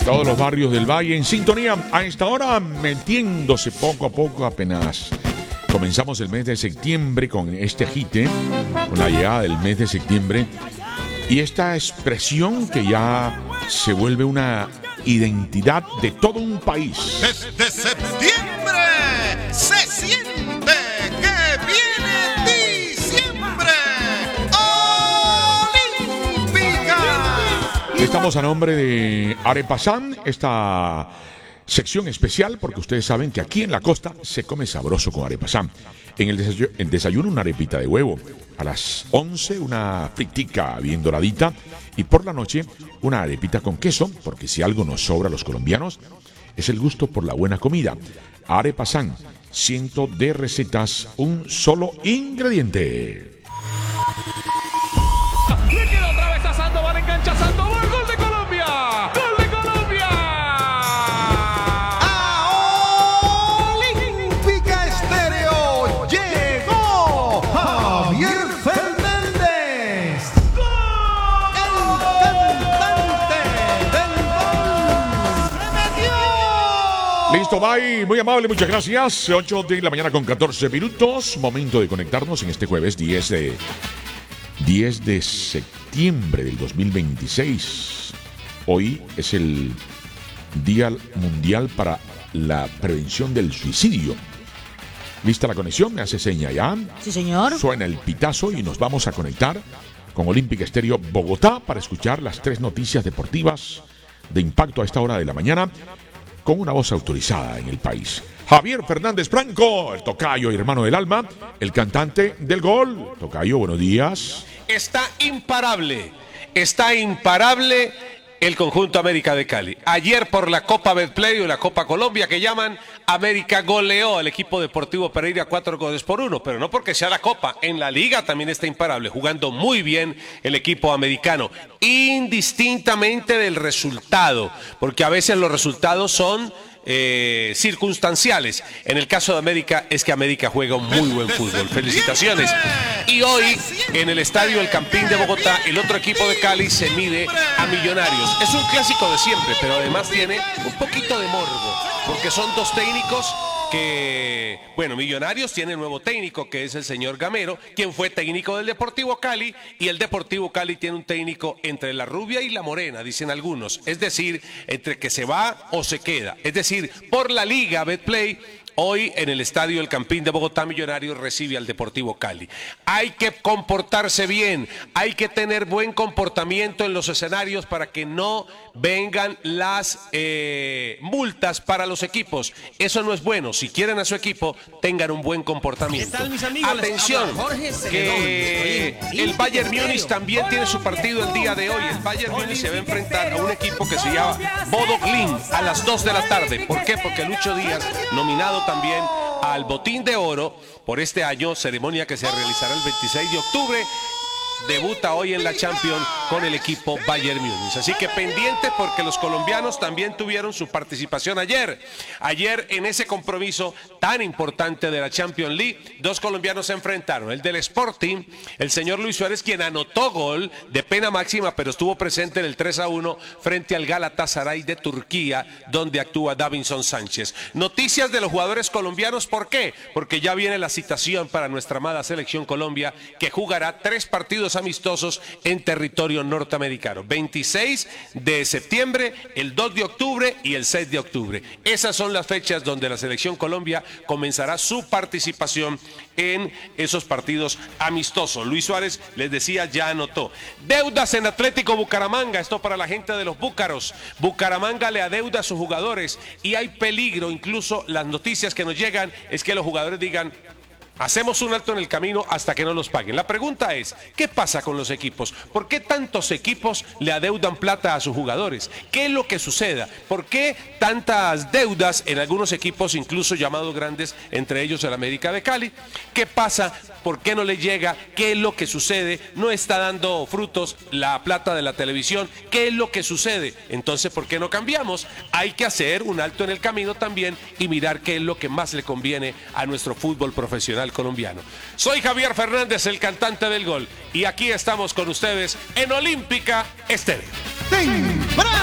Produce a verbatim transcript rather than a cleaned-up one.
todos los barrios del Valle en sintonía. A esta hora metiéndose poco a poco apenas. Comenzamos el mes de septiembre con este agite, con la llegada del mes de septiembre. Y esta expresión que ya se vuelve una identidad de todo un país. Desde septiembre se siente que viene diciembre. Olímpica. Estamos a nombre de Arepasán, esta sección especial porque ustedes saben que aquí en la costa se come sabroso con Arepasán. En el desayuno, el desayuno una arepita de huevo, a las once una fritica bien doradita y por la noche una arepita con queso, porque si algo nos sobra a los colombianos es el gusto por la buena comida. Arepasán, ciento de recetas, un solo ingrediente. Le queda otra vez a Sandoval, engancha Sandoval, gol de Colombia, gol de Colombia. A Olímpica Estéreo llegó Javier Fernández, el cantante del gol. ¡Remedió! Listo, bye. Muy amable, muchas gracias. ocho de la mañana con catorce minutos. Momento de conectarnos en este jueves diez de, diez de septiembre del dos mil veintiséis. Hoy es el Día Mundial para la Prevención del Suicidio. ¿Lista la conexión? Me hace seña ya. Sí, señor. Suena el pitazo y nos vamos a conectar con Olímpica Estéreo Bogotá para escuchar las tres noticias deportivas de impacto a esta hora de la mañana con una voz autorizada en el país. Javier Fernández Franco, el tocayo y hermano del alma, el cantante del gol. Tocayo, buenos días. Está imparable, está imparable el conjunto América de Cali. Ayer por la Copa Betplay o la Copa Colombia que llaman, América goleó al equipo Deportivo Pereira cuatro goles por uno, pero no porque sea la Copa, en la Liga también está imparable, jugando muy bien el equipo americano, indistintamente del resultado, porque a veces los resultados son Eh, circunstanciales. En el caso de América es que América juega un muy buen fútbol. Felicitaciones. Y hoy en el estadio El Campín de Bogotá el otro equipo de Cali se mide a Millonarios. Es un clásico de siempre, pero además tiene un poquito de morbo, porque son dos técnicos que, bueno, Millonarios tiene nuevo técnico que es el señor Gamero, quien fue técnico del Deportivo Cali, y el Deportivo Cali tiene un técnico entre la rubia y la morena, dicen algunos, es decir, entre que se va o se queda, es decir, por la Liga Betplay. Hoy en el estadio El Campín de Bogotá Millonarios recibe al Deportivo Cali. Hay que comportarse bien, hay que tener buen comportamiento en los escenarios para que no vengan las eh, multas para los equipos. Eso no es bueno. Si quieren a su equipo, tengan un buen comportamiento. ¿Qué tal, mis amigos? Atención, que el Bayern Múnich también tiene su partido el día de hoy. El Bayern Múnich se va a enfrentar a un equipo que se llama Bodo Glimt a las dos de la tarde. ¿Por qué? Porque Lucho Díaz, nominado también al Botín de Oro por este año, ceremonia que se realizará el veintiséis de octubre, debuta hoy en la Champions con el equipo Bayern Múnich. Así que pendientes porque los colombianos también tuvieron su participación ayer. Ayer en ese compromiso tan importante de la Champions League, dos colombianos se enfrentaron. El del Sporting, el señor Luis Suárez, quien anotó gol de pena máxima, pero estuvo presente en el tres a uno frente al Galatasaray de Turquía, donde actúa Davinson Sánchez. Noticias de los jugadores colombianos, ¿por qué? Porque ya viene la citación para nuestra amada selección Colombia, que jugará tres partidos amistosos en territorio norteamericano. veintiséis de septiembre, el dos de octubre y el seis de octubre. Esas son las fechas donde la selección Colombia comenzará su participación en esos partidos amistosos. Luis Suárez, les decía, ya anotó. Deudas en Atlético Bucaramanga, esto para la gente de los búcaros. Bucaramanga le adeuda a sus jugadores y hay peligro, incluso las noticias que nos llegan es que los jugadores digan: hacemos un alto en el camino hasta que no los paguen. La pregunta es, ¿qué pasa con los equipos? ¿Por qué tantos equipos le adeudan plata a sus jugadores? ¿Qué es lo que suceda? ¿Por qué tantas deudas en algunos equipos, incluso llamados grandes, entre ellos el América de Cali? ¿Qué pasa? ¿Por qué no le llega? ¿Qué es lo que sucede? ¿No está dando frutos la plata de la televisión? ¿Qué es lo que sucede? Entonces, ¿por qué no cambiamos? Hay que hacer un alto en el camino también y mirar qué es lo que más le conviene a nuestro fútbol profesional colombiano. Soy Javier Fernández, el cantante del gol, y aquí estamos con ustedes en Olímpica Estéreo.